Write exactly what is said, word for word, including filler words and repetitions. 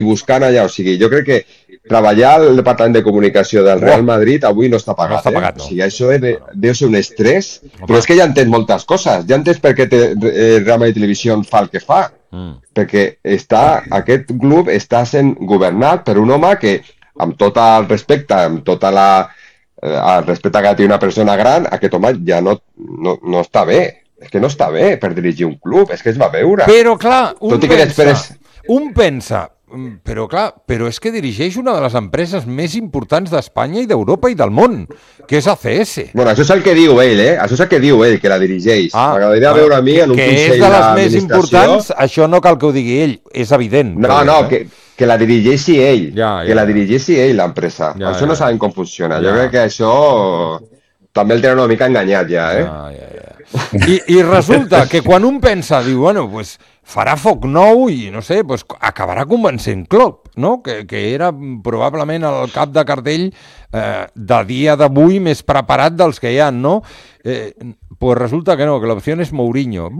buscant allà, o sigui, jo crec que treballar al departament de comunicació del Real Madrid avui no està pagat, no està pagat eh? no. O sigui, això de, deu ser un estrès, Home. però és que ja entens moltes coses, ja entens per què te, eh, Real Madrid Televisió fa el que fa, mm. perquè està, aquest club està sent governat per un home que, amb tot el respecte, amb tota la eh, el respecte que té una persona gran, aquest home ja no, no, no està bé. És que no està bé per dirigir un club, és que es va veure. Però clar, un Tot i que pensa, després... un pensa, però clar, però és que dirigeix una de les empreses més importants d'Espanya i d'Europa i del món, que és A C S. Bueno, això és el que diu ell, eh? Això és el que diu ell, que la dirigeix. Ah, M'agradaria veure a mi en un que consell és de les més d'administració... importants, això no cal que ho digui ell, és evident. No, no, que, que la dirigeixi ell, ja, ja, que la dirigeixi ell, l'empresa. Ja, això ja, no saben com funciona. ja. Jo crec que això també el tenen una mica enganyat ja, eh? Ja, ja, ja. I, I resulta que quan un pensa, diu, bueno, pues farà foc nou i, no sé, pues acabarà convencent Klopp, no? Que, que era probablement el cap de cartell eh, de dia d'avui més preparat dels que hi ha, no? Eh, pues resulta que no, que l'opció és Mourinho.